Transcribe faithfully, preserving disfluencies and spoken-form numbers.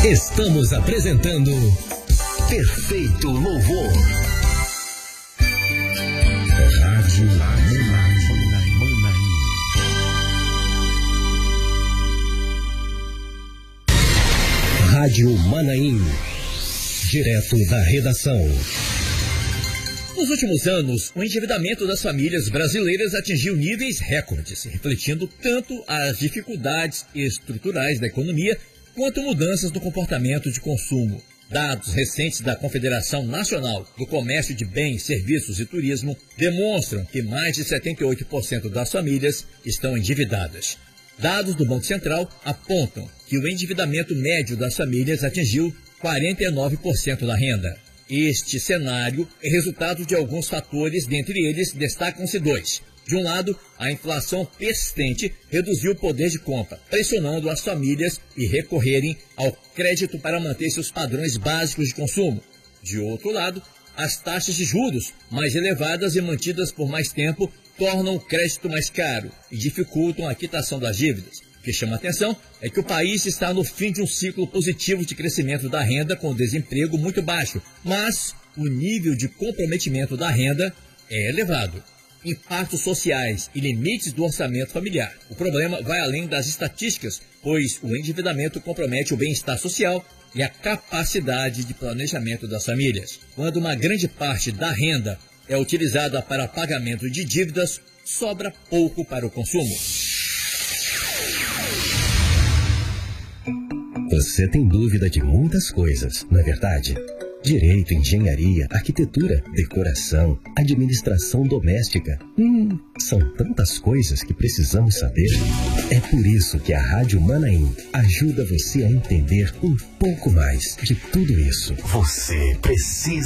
Estamos apresentando Perfeito Louvor. Rádio Manaim. Rádio Manaim. Direto da redação. Nos últimos anos, o endividamento das famílias brasileiras atingiu níveis recordes, refletindo tanto as dificuldades estruturais da economia quanto mudanças no comportamento de consumo. Dados recentes da Confederação Nacional do Comércio de Bens, Serviços e Turismo demonstram que mais de setenta e oito por cento das famílias estão endividadas. Dados do Banco Central apontam que o endividamento médio das famílias atingiu quarenta e nove por cento da renda. Este cenário é resultado de alguns fatores, dentre eles destacam-se dois. De um lado, a inflação persistente reduziu o poder de compra, pressionando as famílias a recorrerem ao crédito para manter seus padrões básicos de consumo. De outro lado, as taxas de juros mais elevadas e mantidas por mais tempo tornam o crédito mais caro e dificultam a quitação das dívidas. O que chama a atenção é que o país está no fim de um ciclo positivo de crescimento da renda com desemprego muito baixo, mas o nível de comprometimento da renda é elevado. Impactos sociais e limites do orçamento familiar. O problema vai além das estatísticas, pois o endividamento compromete o bem-estar social e a capacidade de planejamento das famílias. Quando uma grande parte da renda é utilizada para pagamento de dívidas, sobra pouco para o consumo. Você tem dúvida de muitas coisas, não é verdade? Direito, engenharia, arquitetura, decoração, administração doméstica. Hum, são tantas coisas que precisamos saber. É por isso que a Rádio Manaim ajuda você a entender um pouco mais de tudo isso. Você precisa